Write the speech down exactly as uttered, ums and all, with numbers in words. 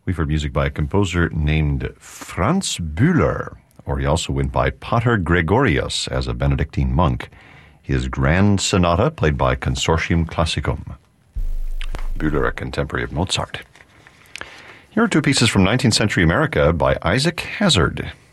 We've heard music by a composer named Franz Bühler, or he also went by Pater Gregorius as a Benedictine monk. His Grand Sonata, played by Consortium Classicum. Bühler, a contemporary of Mozart. Here are two pieces from nineteenth century America by Isaac Hazard.